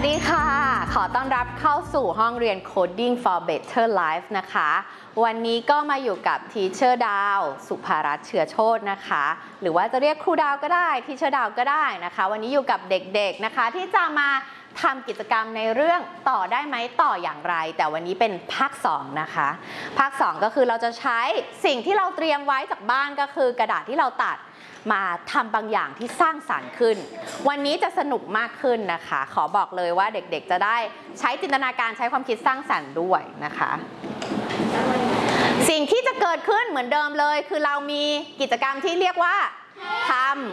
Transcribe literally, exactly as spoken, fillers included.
ดีค่ะขอต้อนรับเข้าสู่ห้องเรียน Coding for Better Life นะคะวันนี้ก็มาอยู่กับทีเชอร์ดาวสุภารัตน์เชื้อโชตินะคะหรือว่าจะเรียกครูดาวก็ได้ทีเชอร์ดาวก็ได้นะคะวันนี้อยู่กับเด็กๆนะคะที่จะมาทำกิจกรรมในเรื่องต่อได้ไหมต่ออย่างไรแต่วันนี้เป็นภาคสองนะคะภาคสองก็คือเราจะใช้สิ่งที่เราเตรียมไว้จากบ้านก็คือกระดาษที่เราตัดมาทำบางอย่างที่สร้างสรรค์ขึ้นวันนี้จะสนุกมากขึ้นนะคะขอบอกเลยว่าเด็กๆจะได้ใช้จินตนาการใช้ความคิดสร้างสรรค์ด้วยนะคะสิ่งที่จะเกิดขึ้นเหมือนเดิมเลยคือเรามีกิจกรรมที่เรียกว่าทำ